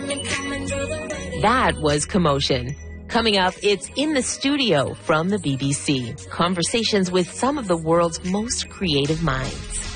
That was Commotion. Coming up, it's In the Studio from the BBC. Conversations with some of the world's most creative minds.